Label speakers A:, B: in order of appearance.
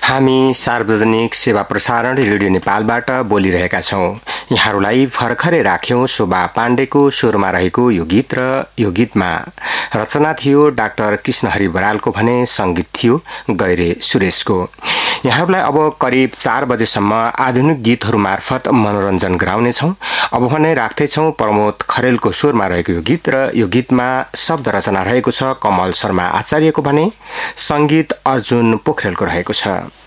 A: हामी सार्वजनिक सेवा प्रसारण रेडियो नेपालबाट बोलिरहेका छौं। यहाँहरूलाई भर्खरै राख्यौं शोभा पाण्डेको स्वरमा रहेको यो गीत र यो गीतमा रचना थियो डाक्टर कृष्णहरि बरालको भने संगीत थियो गैरे सुरेशको। यहाँहरूलाई अब करिब 4 बजेसम्म आधुनिक गीतहरू मार्फत मनोरञ्जन गराउनेछौं। अब भने राख्दैछौं प्रमोद खरेलको स्वरमा रहेको यो गीत र यो गीतमा शब्द रचना रहेको छ कमल शर्मा आचार्यको भने संगीत अर्जुन पोखरेलको रहेको छ।